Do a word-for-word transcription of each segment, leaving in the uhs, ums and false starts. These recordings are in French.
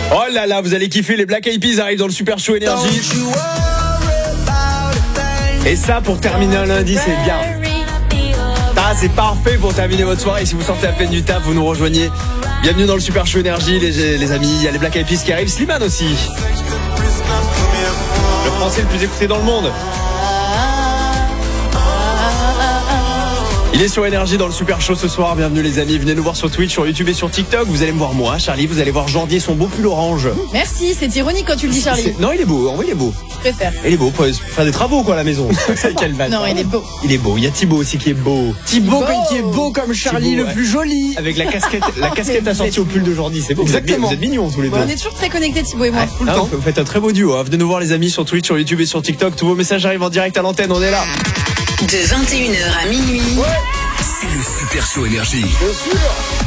Oh là là, vous allez kiffer, les Black Eyed Peas arrivent dans le Super Show Énergie. Et ça, pour terminer un lundi, c'est bien. Ah, c'est parfait pour terminer votre soirée. Si vous sortez à peine du taf, vous nous rejoignez. Bienvenue dans le Super Show Énergie, les, les amis. Il y a les Black Eyed Peas qui arrivent. Slimane aussi. Le français le plus écouté dans le monde. Il est sur Énergie dans le Super Show ce soir. Bienvenue les amis, venez nous voir sur Twitch, sur YouTube et sur TikTok. Vous allez me voir moi, Charlie, vous allez voir Jordi et son beau pull orange. Merci, c'est ironique quand tu le dis, Charlie. C'est... Non, il est beau, en vrai il est beau. Je préfère. Il est beau, pour faire des travaux quoi à la maison. Quel non, il est beau. Il est beau, il y a Thibaut aussi qui est beau. Thibaut qui est beau comme Charlie, Thibaut, le ouais. plus joli. Avec la casquette, la casquette assortie au pull de Jordi, c'est beau. Exactement. Vous êtes mignons tous les deux. On est toujours très connectés Thibaut et moi. Ouais, tout le ah, temps. Vous faites un très beau duo, hein. Venez nous voir les amis sur Twitch, sur YouTube et sur TikTok. Tous vos messages arrivent en direct à l'antenne, on est là. De vingt et une heures à minuit. Ouais. C'est le Super Show Énergie. Bien sûr.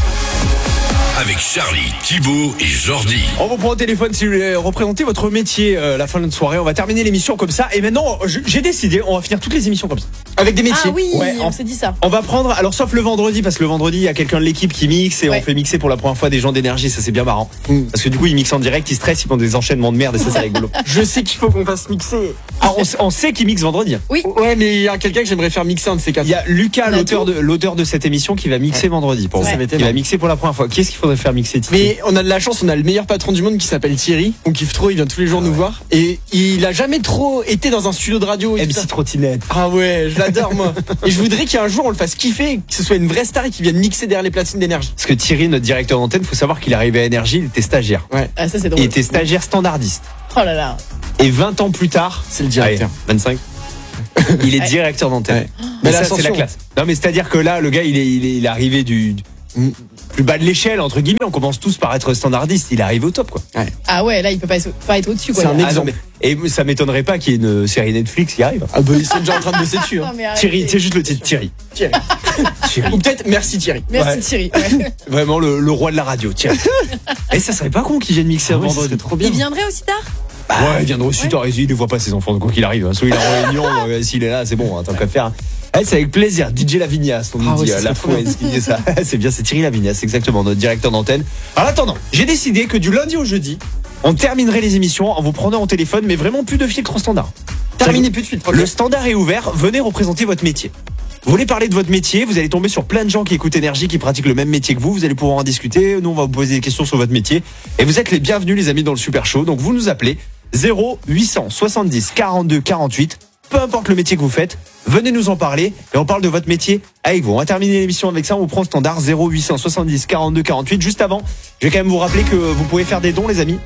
Avec Charlie, Thibaut et Jordi. On vous prend au téléphone si vous voulez représenter votre métier euh, la fin de notre soirée. On va terminer l'émission comme ça. Et maintenant, je, j'ai décidé, on va finir toutes les émissions comme ça. Avec des métiers. Ah oui, ouais, on, on s'est dit ça. On va prendre, alors sauf le vendredi, parce que le vendredi, il y a quelqu'un de l'équipe qui mixe et ouais. on fait mixer pour la première fois des gens d'énergie. Ça, c'est bien marrant. Mm. Parce que du coup, ils mixent en direct, ils stressent, ils font des enchaînements de merde et ça, c'est rigolo. Je sais qu'il faut qu'on fasse mixer. Ah, on, on sait qu'ils mixent vendredi. Oui. Ouais, mais il y a quelqu'un que j'aimerais faire mixer un de ces quatre. Il y a Lucas, l'auteur de, l'auteur de cette émission, qui va mixer ouais. vendredi. Pour ouais. Il va mixer pour la première fois. Qui est-ce qu'il faudrait faire mixer, Titi? Mais on a de la chance, on a le meilleur patron du monde qui s'appelle Thierry. On kiffe trop, il vient tous les jours ah nous ouais. voir. Et il a jamais trop été dans un studio de radio. M C Trottinette. Ah ouais, je l'adore moi. Et je voudrais qu'un jour on le fasse kiffer, que ce soit une vraie star et qu'il vienne mixer derrière les platines d'énergie. Parce que Thierry, notre directeur d'antenne, faut savoir qu'il est arrivé à Énergie, il était stagiaire. Ouais. Ah ça c'est drôle. Il était stagiaire standardiste. Oh là là. Et vingt ans plus tard, c'est le directeur. Allez, vingt-cinq. Il est directeur d'antenne. Ouais. Mais, mais ça, c'est la classe. Non mais c'est-à-dire que là, le gars, il est, il est, il est arrivé du, du plus bas de l'échelle, entre guillemets. On commence tous par être standardiste. Il arrive au top, quoi. Ouais. Ah ouais, là, il peut pas être, pas être au-dessus, quoi. C'est un exemple. Ah, et ça m'étonnerait pas qu'il y ait une série Netflix qui arrive. Ah bah ils sont déjà en train de bosser dessus. Hein. Non, Thierry, c'est juste le titre, Thierry. Thierry. Thierry. Ou peut-être merci Thierry. Merci ouais. Thierry. Ouais. Vraiment le, le roi de la radio, Thierry. Et ça serait pas con qu'il vienne mixer ah, un vendredi. Trop bien. Il viendrait aussi tard. Bah, ouais, il viendrait aussi tard. Il ne voit pas ses enfants, quoi qu'il arrive. Soit il est en réunion, euh, s'il est là, c'est bon, hein, tant qu'à faire. Eh, c'est avec plaisir. D J Lavignas, on nous ah, dit, ouais, la fois, ça. C'est bien, c'est Thierry Lavignas, exactement, notre directeur d'antenne. En attendant, j'ai décidé que du lundi au jeudi, on terminerait les émissions en vous prenant au téléphone, mais vraiment plus de filtre standard. Terminez plus de suite. Le standard est ouvert, venez représenter votre métier. Vous voulez parler de votre métier, vous allez tomber sur plein de gens qui écoutent Énergie, qui pratiquent le même métier que vous, vous allez pouvoir en discuter, nous on va vous poser des questions sur votre métier, et vous êtes les bienvenus les amis dans le Super Show, donc vous nous appelez zéro huit cent soixante-dix quarante-deux quarante-huit, peu importe le métier que vous faites, venez nous en parler, et on parle de votre métier avec vous. On va terminer l'émission avec ça, on vous prend le standard zéro huit cent soixante-dix quarante-deux quarante-huit. Juste avant, je vais quand même vous rappeler que vous pouvez faire des dons les amis.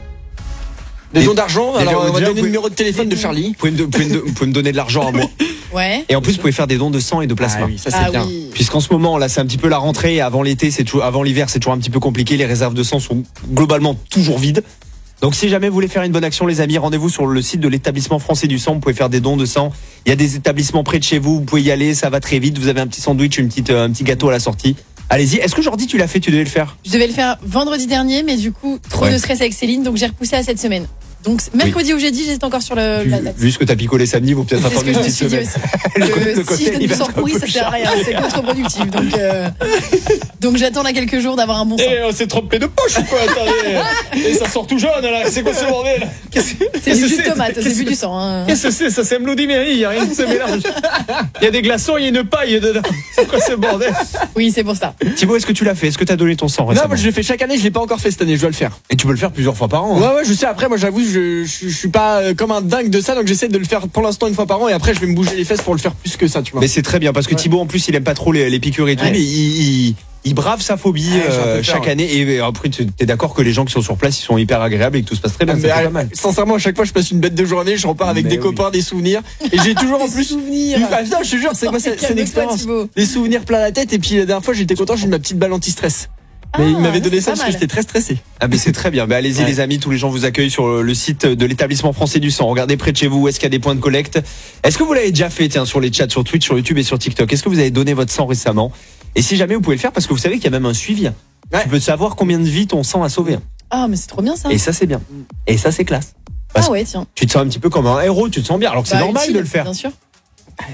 Des dons d'argent, alors déjà, on va donner pouvez, le numéro de téléphone de Charlie. Vous pouvez, me, vous, pouvez me, vous pouvez me donner de l'argent à moi. Ouais. Et en plus, vous pouvez faire des dons de sang et de plasma. Ah oui, ça c'est ah bien. Oui. Puisqu'en ce moment, là, c'est un petit peu la rentrée. Avant l'été, c'est toujours, avant l'hiver, c'est toujours un petit peu compliqué. Les réserves de sang sont globalement toujours vides. Donc, si jamais vous voulez faire une bonne action, les amis, rendez-vous sur le site de l'établissement français du sang. Vous pouvez faire des dons de sang. Il y a des établissements près de chez vous. Vous pouvez y aller. Ça va très vite. Vous avez un petit sandwich, une petite, un petit gâteau à la sortie. Allez-y. Est-ce que Jordi, tu l'as fait? Tu devais le faire? Je devais le faire vendredi dernier, mais du coup, trop ouais. de stress avec Céline, donc j'ai repoussé à cette semaine. Donc mercredi oui. ou jeudi, j'étais encore sur le. Vu, la date. Vu ce que t'as picolé samedi, vous peut-être attendre une petite semaine. le, le si je donne du sang pourri, ça sert à rien, c'est contre-productif. Donc, euh, donc j'attends là quelques jours d'avoir un bon sang. Et on s'est trompé de poche ou quoi? Attendez. Et ça sort tout jaune là. C'est quoi ce bordel? C'est du jus de tomate, c'est plus du sang. Hein. Qu'est-ce que c'est? Ça c'est Bloody Mary, il y a rien qui se mélange. Il y a des glaçons, il y a une paille dedans. C'est quoi ce bordel? Oui, c'est pour ça. Thibaut, est-ce que tu l'as fait? Est-ce que t'as donné ton sang récemment? Non, moi je le fais chaque année, je l'ai pas encore fait cette année, je dois le faire. Et tu peux le faire plusieurs fois par an. Ouais, ouais, je sais. Après, moi j'avoue, je, je, je suis pas comme un dingue de ça, donc j'essaie de le faire pour l'instant une fois par an et après je vais me bouger les fesses pour le faire plus que ça, tu vois. Mais c'est très bien parce que ouais. Thibaut en plus il aime pas trop les, les piqûres et tout, ouais. mais il, il, il brave sa phobie ouais, euh, chaque peur, année et après tu es d'accord que les gens qui sont sur place ils sont hyper agréables et que tout se passe très bien. Ah, ça pas mal. Sincèrement, à chaque fois je passe une bête de journée, je repars avec mais des oui. copains, des souvenirs et j'ai toujours en plus souvenirs. Ah, non, je te jure, c'est quoi, c'est, c'est une expérience. Des souvenirs plein la tête et puis la dernière fois j'étais content, j'ai eu ma petite balle anti-stress. Mais ah, il m'avait donné ça parce que j'étais très stressé. Ah mais c'est très bien. Bah allez-y ouais. les amis, tous les gens vous accueillent sur le site de l'établissement français du sang. Regardez près de chez vous où est-ce qu'il y a des points de collecte. Est-ce que vous l'avez déjà fait tiens sur les chats sur Twitch, sur YouTube et sur TikTok? Est-ce que vous avez donné votre sang récemment? Et si jamais vous pouvez le faire parce que vous savez qu'il y a même un suivi. Ouais. Tu peux savoir combien de vies ton sang a sauvé. Ah mais c'est trop bien ça. Et ça c'est bien. Et ça c'est classe. Parce ah ouais tiens. Tu te sens un petit peu comme un héros, tu te sens bien alors que bah, c'est normal utile, de le faire. Bien sûr.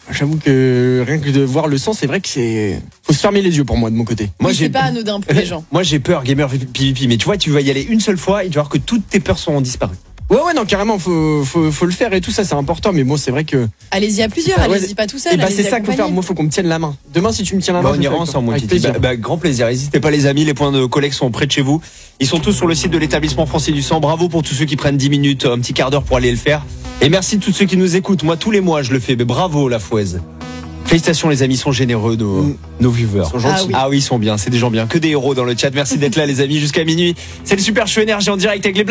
J'avoue que rien que de voir le sang, c'est vrai que c'est. Faut se fermer les yeux pour moi de mon côté. Moi, oui, c'est pas anodin pour les gens. Moi, j'ai peur, gamer P V P. Mais tu vois, tu vas y aller une seule fois et tu vas voir que toutes tes peurs seront disparues. Ouais, ouais, non, carrément, faut, faut, faut le faire et tout ça, c'est important. Mais bon, c'est vrai que. Allez-y à plusieurs, bah, ouais, allez-y pas tout seul. Et bah, c'est ça qu'il faut faire. Moi, faut qu'on me tienne la main. Demain, si tu me tiens la main, bah, on ira ensemble, mon Kitty. Bah, bah, grand plaisir. N'hésitez pas, les amis. Les points de collecte sont près de chez vous. Ils sont tous sur le site de l'établissement français du sang. Bravo pour tous ceux qui prennent dix minutes, un petit quart d'heure pour aller le faire. Et merci de tous ceux qui nous écoutent. Moi, tous les mois, je le fais. Mais bravo, la Fouaise. Félicitations, les amis, ils sont généreux, nos, mmh. nos viewers. Ils sont gentils. Ah oui. ah oui, ils sont bien. C'est des gens bien. Que des héros dans le chat. Merci d'être là, les amis, jusqu'à minuit. C'est le Super Show Énergie en direct avec les